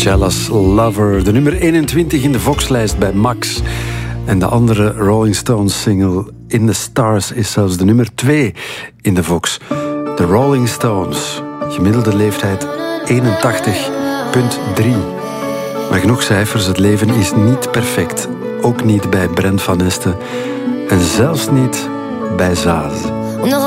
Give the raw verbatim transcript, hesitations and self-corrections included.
Jealous Lover. De nummer eenentwintig in de Vox-lijst bij Max. En de andere Rolling Stones single In the Stars is zelfs de nummer twee in de Vox. De Rolling Stones. Gemiddelde leeftijd eenentachtig komma drie. Maar genoeg cijfers, het leven is niet perfect. Ook niet bij Brent van Esten. En zelfs niet bij Zaz.